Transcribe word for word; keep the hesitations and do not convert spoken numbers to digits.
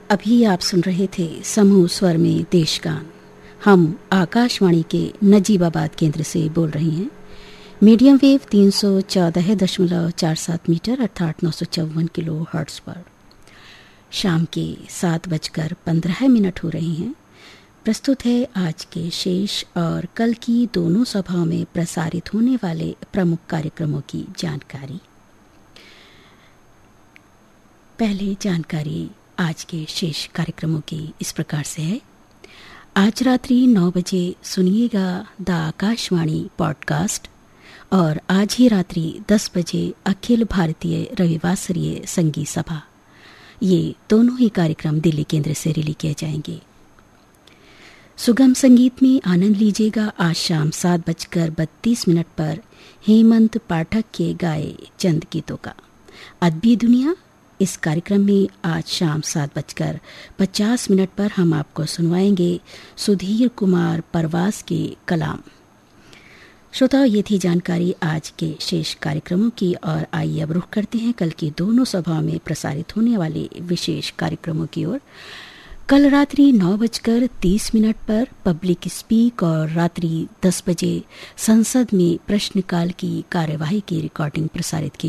अभी आप सुन रहे थे समूह स्वर में देशगान। हम आकाशवाणी के नजीबाबाद केंद्र से बोल रहे हैं। मीडियम वेव तीन सौ चौदह दशमलव चार सात मीटर अर्थात नौ सौ चौवन किलो हर्ट्ज पर शाम के सात बजकर पंद्रह मिनट हो रहे हैं। प्रस्तुत है आज के शेष और कल की दोनों सभाओं में प्रसारित होने वाले प्रमुख कार्यक्रमों की जानकारी। पहले जानकारी आज के शेष कार्यक्रमों की इस प्रकार से है। आज रात्रि नौ बजे सुनिएगा द आकाशवाणी पॉडकास्ट और आज ही रात्रि दस बजे अखिल भारतीय रविवासरीय संगीत सभा। ये दोनों ही कार्यक्रम दिल्ली केंद्र से रिले किए जाएंगे। सुगम संगीत में आनंद लीजिएगा आज शाम सात बजकर बत्तीस मिनट पर हेमंत पाठक के गाए चंद गीतों का। अदबी दुनिया इस कार्यक्रम में आज शाम सात बजकर पचास मिनट पर हम आपको सुनवाएंगे सुधीर कुमार परवास के कलाम। श्रोताओं, ये थी जानकारी आज के शेष कार्यक्रमों की और आइए अब रुख करते हैं कल की दोनों सभाओं में प्रसारित होने वाले विशेष कार्यक्रमों की ओर। कल रात्रि नौ बजकर तीस मिनट पर पब्लिक स्पीक और रात्रि दस बजे संसद में प्रश्नकाल की कार्यवाही की रिकॉर्डिंग प्रसारित की